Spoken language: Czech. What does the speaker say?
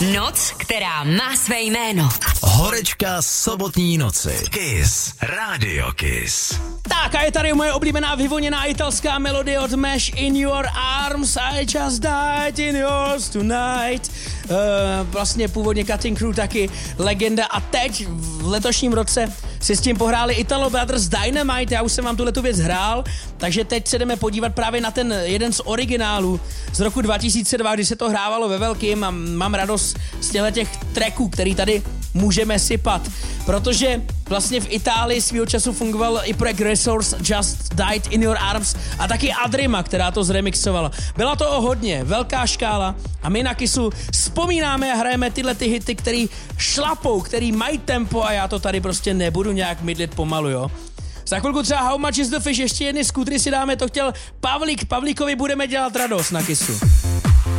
Noc, která má své jméno. Horečka sobotní noci. Kiss. Radio Kiss. Tak a je tady moje oblíbená vyvoněná italská melodie od Mesh In Your Arms. I just died in yours tonight. Vlastně původně Cutting Crew taky legenda. A teď v letošním roce si s tím pohráli Italo Brothers Dynamite. Já už jsem vám tuhletu věc hrál, takže teď se jdeme podívat právě na ten jeden z originálů z roku 2002, kdy se to hrávalo ve velkým a mám radost z těch tracků, který tady můžeme sypat, protože vlastně v Itálii svýho času fungoval i projekt Resource Just Died in Your Arms a taky Adrima, která to zremixovala. Byla to o hodně, velká škála a my na Kissu vzpomínáme a hrajeme tyhle ty hity, který šlapou, který mají tempo a já to tady prostě nebudu nějak mydlit pomalu, jo. Za chvilku třeba How Much Is The Fish, ještě jedny skutry si dáme, to chtěl Pavlík, Pavlíkovi budeme dělat radost na Kissu.